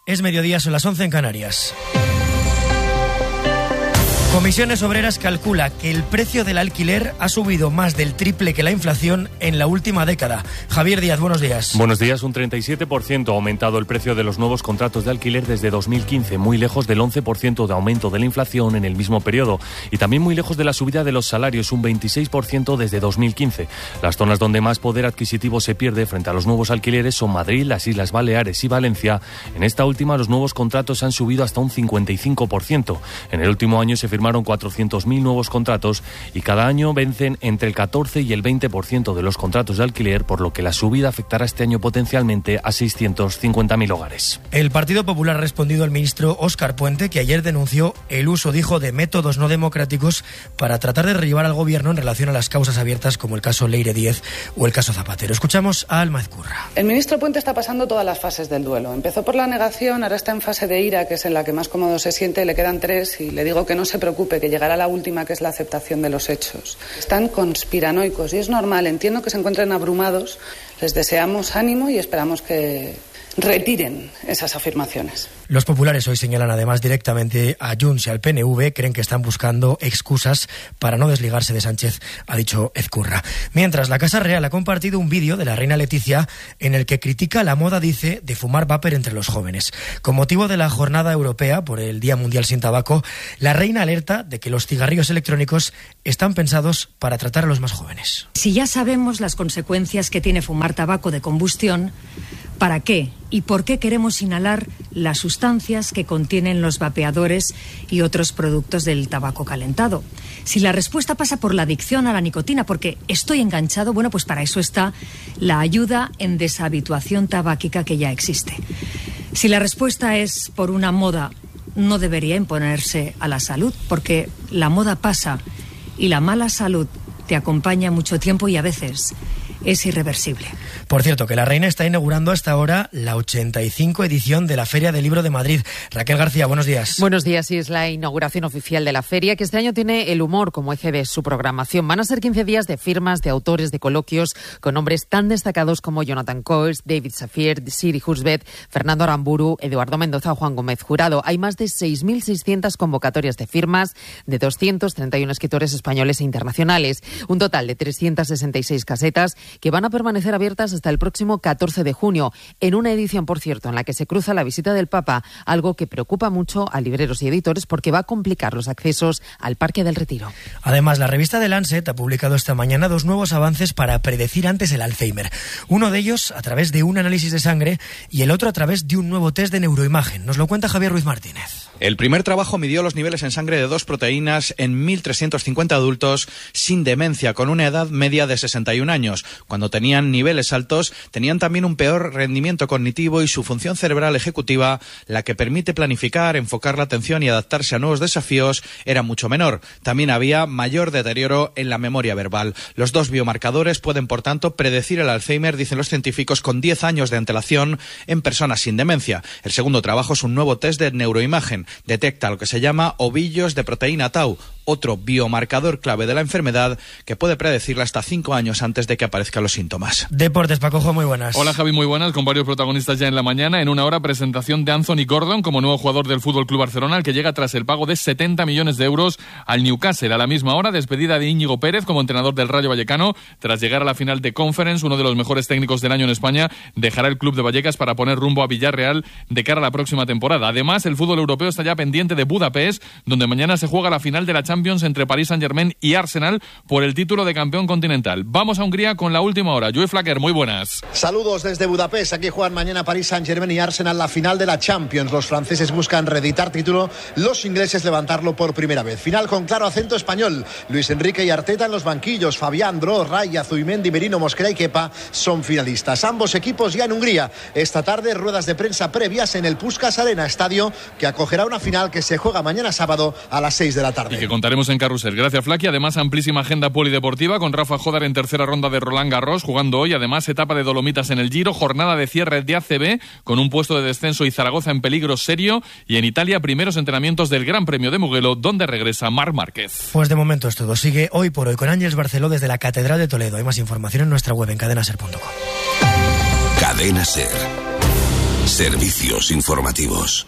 Es mediodía, son las 11 en Canarias. Comisiones Obreras calcula que el precio del alquiler ha subido más del triple que la inflación en la última década. Javier Díaz, buenos días. Buenos días. Un 37% ha aumentado el precio de los nuevos contratos de alquiler desde 2015, muy lejos del 11% de aumento de la inflación en el mismo periodo, y también muy lejos de la subida de los salarios, un 26% desde 2015. Las zonas donde más poder adquisitivo se pierde frente a los nuevos alquileres son Madrid, las Islas Baleares y Valencia. En esta última, los nuevos contratos han subido hasta un 55%. En el último año se firmaron 400.000 nuevos contratos y cada año vencen entre el 14 y el 20% de los contratos de alquiler, por lo que la subida afectará este año potencialmente a 650.000 hogares. El Partido Popular ha respondido al ministro Óscar Puente, que ayer denunció el uso, dijo, de métodos no democráticos para tratar de derribar al gobierno en relación a las causas abiertas como el caso Leire 10 o el caso Zapatero. Escuchamos a Alma Ezcurra. El ministro Puente está pasando todas las fases del duelo. Empezó por la negación, ahora está en fase de ira, que es en la que más cómodo se siente, le quedan 3 y le digo que no se preocupe, que llegará la última, que es la aceptación de los hechos. Están conspiranoicos y es normal, entiendo que se encuentren abrumados, les deseamos ánimo y esperamos que retiren esas afirmaciones. Los populares hoy señalan además directamente a Junts y al PNV, creen que están buscando excusas para no desligarse de Sánchez, ha dicho Ezcurra. Mientras, la Casa Real ha compartido un vídeo de la reina Leticia en el que critica la moda, dice, de fumar vapor entre los jóvenes. Con motivo de la Jornada Europea por el Día Mundial sin Tabaco, la reina alerta de que los cigarrillos electrónicos están pensados para tratar a los más jóvenes. Si ya sabemos las consecuencias que tiene fumar tabaco de combustión, ¿para qué y por qué queremos inhalar las sustancias que contienen los vapeadores y otros productos del tabaco calentado? Si la respuesta pasa por la adicción a la nicotina, porque estoy enganchado, bueno, pues para eso está la ayuda en deshabituación tabáquica que ya existe. Si la respuesta es por una moda, no debería imponerse a la salud, porque la moda pasa y la mala salud te acompaña mucho tiempo y a veces es irreversible. Por cierto, que la reina está inaugurando hasta ahora la 85 edición de la Feria del Libro de Madrid. Raquel García, buenos días. Buenos días, y es la inauguración oficial de la feria, que este año tiene el humor como eje de su programación. Van a ser 15 días de firmas, de autores, de coloquios, con nombres tan destacados como Jonathan Coles, David Safier, Siri Husbeth, Fernando Aramburu, Eduardo Mendoza o Juan Gómez Jurado. Hay más de 6.600 convocatorias de firmas de 231 escritores españoles e internacionales. Un total de 366 casetas que van a permanecer abiertas hasta el próximo 14 de junio, en una edición, por cierto, en la que se cruza la visita del Papa, algo que preocupa mucho a libreros y editores porque va a complicar los accesos al Parque del Retiro. Además, la revista The Lancet ha publicado esta mañana 2 nuevos avances para predecir antes el Alzheimer. Uno de ellos a través de un análisis de sangre y el otro a través de un nuevo test de neuroimagen. Nos lo cuenta Javier Ruiz Martínez. El primer trabajo midió los niveles en sangre de 2 proteínas en 1.350 adultos sin demencia, con una edad media de 61 años. Cuando tenían niveles altos, tenían también un peor rendimiento cognitivo y su función cerebral ejecutiva, la que permite planificar, enfocar la atención y adaptarse a nuevos desafíos, era mucho menor. También había mayor deterioro en la memoria verbal. Los 2 biomarcadores pueden, por tanto, predecir el Alzheimer, dicen los científicos, con 10 años de antelación en personas sin demencia. El segundo trabajo es un nuevo test de neuroimagen. Detecta lo que se llama ovillos de proteína tau, otro biomarcador clave de la enfermedad que puede predecirla hasta 5 años antes de que aparezcan los síntomas. Deportes, Pacojo, muy buenas. Hola Javi, muy buenas, con varios protagonistas ya en la mañana. En una hora, presentación de Anthony Gordon como nuevo jugador del FC Barcelona, al que llega tras el pago de 70 millones de euros al Newcastle. A la misma hora, despedida de Íñigo Pérez como entrenador del Rayo Vallecano. Tras llegar a la final de Conference, uno de los mejores técnicos del año en España dejará el club de Vallecas para poner rumbo a Villarreal de cara a la próxima temporada. Además, el fútbol europeo está ya pendiente de Budapest, donde mañana se juega la final de la Champions entre París Saint-Germain y Arsenal por el título de campeón continental. Vamos a Hungría con la última hora. Joe Flacker, muy buenas. Saludos desde Budapest. Aquí juegan mañana París Saint-Germain y Arsenal la final de la Champions. Los franceses buscan reeditar título, los ingleses levantarlo por primera vez. Final con claro acento español. Luis Enrique y Arteta en los banquillos. Fabián, Dro, Raya, Zubimendi, Merino, Mosquera y Kepa son finalistas. Ambos equipos ya en Hungría. Esta tarde, ruedas de prensa previas en el Puskás Arena, estadio que acogerá una final que se juega mañana sábado a las 6 de la tarde. Y que contaremos en Carrusel. Gracias, Flaqui. Además, amplísima agenda polideportiva con Rafa Jodar en tercera ronda de Roland Garros, jugando hoy. Además, etapa de Dolomitas en el Giro, jornada de cierre de ACB con un puesto de descenso y Zaragoza en peligro serio. Y en Italia, primeros entrenamientos del Gran Premio de Mugello, donde regresa Marc Márquez. Pues de momento es todo. Sigue hoy por hoy con Ángeles Barceló desde la Catedral de Toledo. Hay más información en nuestra web en cadenaser.com. Cadena Ser. Servicios informativos.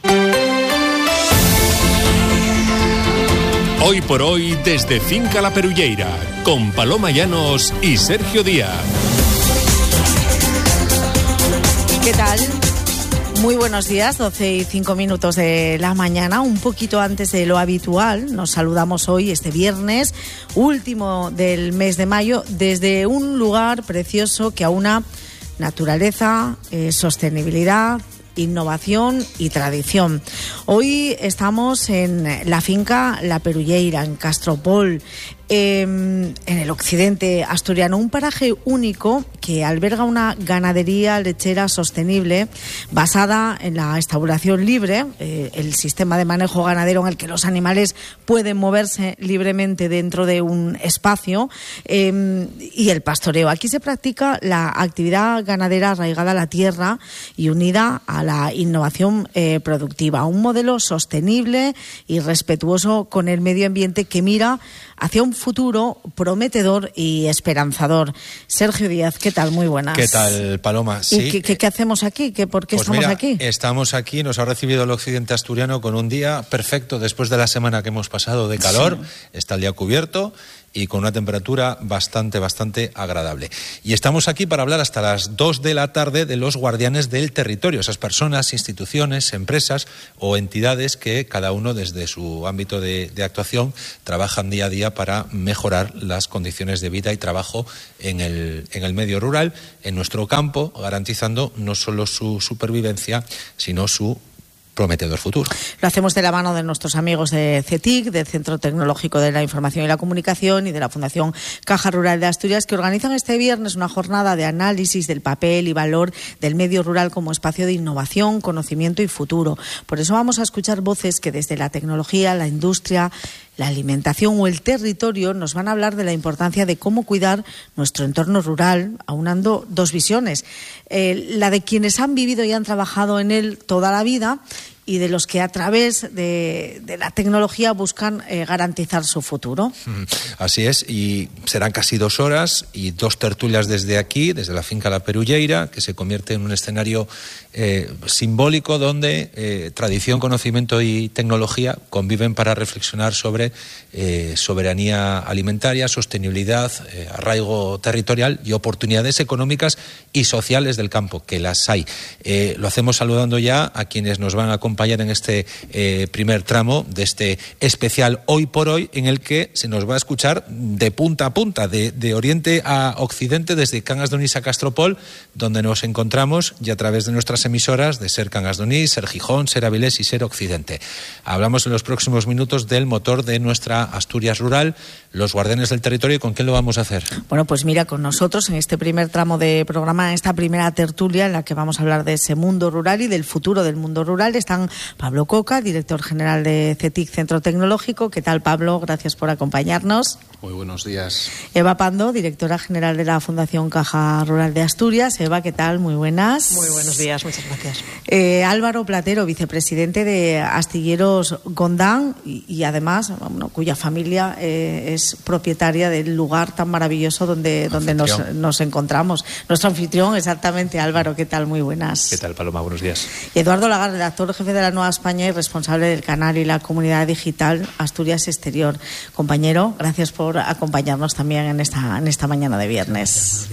Hoy por hoy desde Finca La Perulleira, con Paloma Llanos y Sergio Díaz. ¿Qué tal? Muy buenos días, 12:05 de la mañana, un poquito antes de lo habitual. Nos saludamos hoy, este viernes, último del mes de mayo, desde un lugar precioso que aúna naturaleza, sostenibilidad, innovación y tradición. Hoy estamos en la finca La Perulleira, en Castropol, en el occidente asturiano, un paraje único que alberga una ganadería lechera sostenible basada en la estabulación libre, el sistema de manejo ganadero en el que los animales pueden moverse libremente dentro de un espacio, y el pastoreo. Aquí se practica la actividad ganadera arraigada a la tierra y unida a la innovación productiva, un modelo sostenible y respetuoso con el medio ambiente que mira hacia un futuro prometedor y esperanzador. Sergio Díaz, ¿qué tal? Muy buenas. ¿Qué tal, Paloma? Sí. ¿Y qué hacemos aquí? ¿Por qué estamos aquí? Estamos aquí, nos ha recibido el occidente asturiano con un día perfecto después de la semana que hemos pasado de calor. Sí. Está el día cubierto y con una temperatura bastante agradable. Y estamos aquí para hablar hasta las 2 de la tarde de los guardianes del territorio, esas personas, instituciones, empresas o entidades que cada uno desde su ámbito de actuación trabajan día a día para mejorar las condiciones de vida y trabajo en el medio rural, en nuestro campo, garantizando no solo su supervivencia, sino su prometedor futuro. Lo hacemos de la mano de nuestros amigos de CETIC, del Centro Tecnológico de la Información y la Comunicación, y de la Fundación Caja Rural de Asturias, que organizan este viernes una jornada de análisis del papel y valor del medio rural como espacio de innovación, conocimiento y futuro. Por eso vamos a escuchar voces que desde la tecnología, la industria, la alimentación o el territorio nos van a hablar de la importancia de cómo cuidar nuestro entorno rural, aunando dos visiones. La de quienes han vivido y han trabajado en él toda la vida, y de los que a través de la tecnología buscan garantizar su futuro. Así es, y serán casi 2 horas y 2 tertulias desde aquí, desde la finca La Perulleira, que se convierte en un escenario simbólico donde tradición, conocimiento y tecnología conviven para reflexionar sobre soberanía alimentaria, sostenibilidad, arraigo territorial y oportunidades económicas y sociales del campo, que las hay. Lo hacemos saludando ya a quienes nos van a acompañar en este primer tramo de este especial Hoy por Hoy, en el que se nos va a escuchar de punta a punta, de oriente a occidente, desde Cangas de Onís a Castropol, donde nos encontramos, y a través de nuestras emisoras de Ser Cangas de Onís, Ser Gijón, Ser Avilés y Ser Occidente. Hablamos en los próximos minutos del motor de nuestra Asturias rural, los guardianes del territorio. ¿Y con quién lo vamos a hacer? Bueno, pues mira, con nosotros en este primer tramo de programa, en esta primera tertulia en la que vamos a hablar de ese mundo rural y del futuro del mundo rural, están Pablo Coca, director general de CETIC, Centro Tecnológico. ¿Qué tal, Pablo? Gracias por acompañarnos. Muy buenos días. Eva Pando, directora general de la Fundación Caja Rural de Asturias. Eva, ¿qué tal? Muy buenas. Muy buenos días, muchas gracias. Álvaro Platero, vicepresidente de Astilleros Gondán y además, bueno, cuya familia es propietaria del lugar tan maravilloso donde nos encontramos. Nuestro anfitrión, exactamente. Álvaro, ¿qué tal? Muy buenas. ¿Qué tal, Paloma? Buenos días. Y Eduardo Lagar, redactor jefe de La Nueva España y responsable del canal y la comunidad digital Asturias Exterior. Compañero, gracias por acompañarnos también en esta mañana de viernes.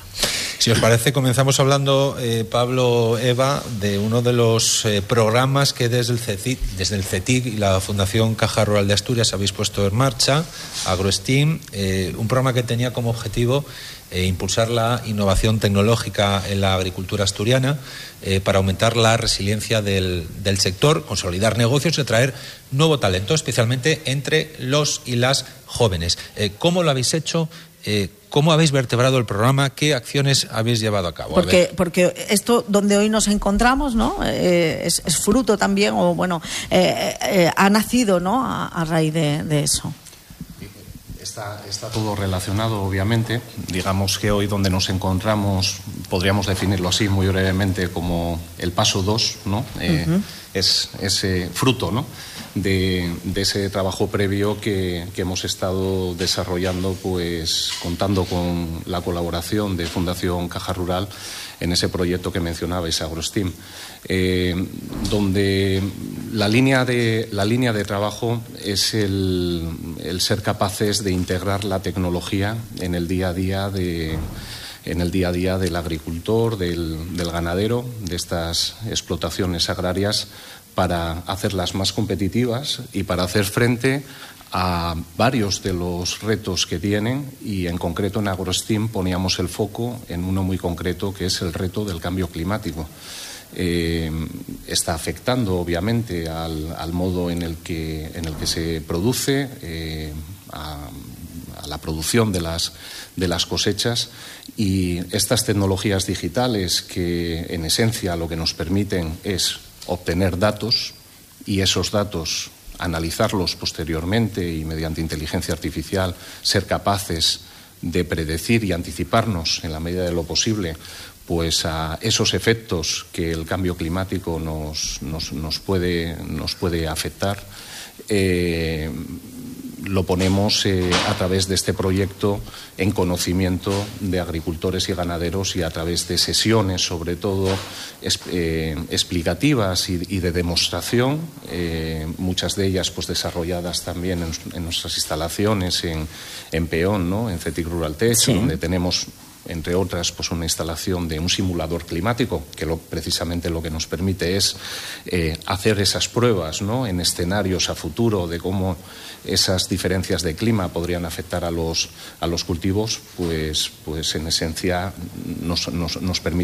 Si os parece, comenzamos hablando, Pablo, Eva, de uno de los programas que desde el CETIC y la Fundación Caja Rural de Asturias habéis puesto en marcha, AgroSteam, un programa que tenía como objetivo impulsar la innovación tecnológica en la agricultura asturiana para aumentar la resiliencia del sector, consolidar negocios y atraer nuevo talento, especialmente entre los y las jóvenes. ¿Cómo lo habéis hecho? ¿Cómo habéis vertebrado el programa? ¿Qué acciones habéis llevado a cabo? Porque esto donde hoy nos encontramos, ¿no? Es fruto también, o bueno, ha nacido, ¿no? A raíz de eso. Está todo relacionado, obviamente. Digamos que hoy donde nos encontramos, podríamos definirlo así muy brevemente como el paso 2, ¿no? Es ese fruto, ¿no? de ese trabajo previo que hemos estado desarrollando, pues contando con la colaboración de Fundación Caja Rural ese proyecto que mencionabais, AgroSteam, donde la línea de trabajo es el ser capaces de integrar la tecnología en el día a día del agricultor, del ganadero, de estas explotaciones agrarias, para hacerlas más competitivas y para hacer frente a varios de los retos que tienen, y en concreto en AgroSteam poníamos el foco en uno muy concreto, que es el reto del cambio climático. Está afectando obviamente al modo en el que se produce, a la producción de las cosechas, y estas tecnologías digitales, que en esencia lo que nos permiten es obtener datos, y esos datos analizarlos posteriormente y mediante inteligencia artificial ser capaces de predecir y anticiparnos en la medida de lo posible pues a esos efectos que el cambio climático nos puede afectar. Lo ponemos a través de este proyecto en conocimiento de agricultores y ganaderos, y a través de sesiones, sobre todo explicativas y de demostración, muchas de ellas pues desarrolladas también en nuestras instalaciones en Peón, ¿no? En CETIC Rural Tech, sí, donde tenemos, entre otras, pues una instalación de un simulador climático que precisamente lo que nos permite es hacer esas pruebas, ¿no? En escenarios a futuro de cómo esas diferencias de clima podrían afectar a los cultivos, pues en esencia nos permite